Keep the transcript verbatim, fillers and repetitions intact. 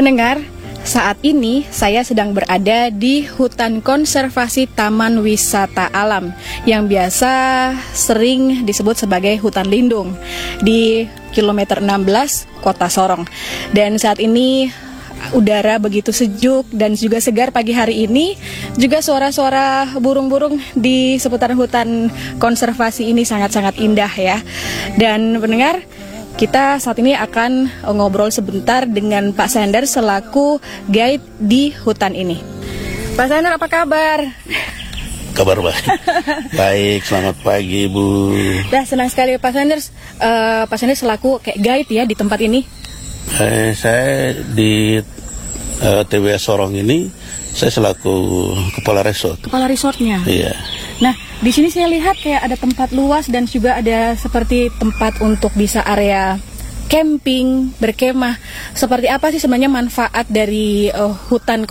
Pendengar, saat ini saya sedang berada di hutan konservasi Taman Wisata Alam yang biasa sering disebut sebagai hutan lindung di kilometer enam belas Kota Sorong. Dan saat ini udara begitu sejuk dan juga segar pagi hari ini. Juga suara-suara burung-burung di seputaran hutan konservasi ini sangat-sangat indah ya. Dan pendengar, kita saat ini akan ngobrol sebentar dengan Pak Sender selaku guide di hutan ini. Pak Sender, apa kabar? Kabar baik. Baik, selamat pagi Bu. Dah, senang sekali Pak Sender. Uh, Pak Sender selaku kayak guide ya di tempat ini. Eh, saya di uh, T W S Sorong ini, saya selaku kepala resort. Kepala resortnya. Iya. Nah, di sini saya lihat kayak ada tempat luas dan juga ada seperti tempat untuk bisa area camping, berkemah. Seperti apa sih sebenarnya manfaat dari uh, hutan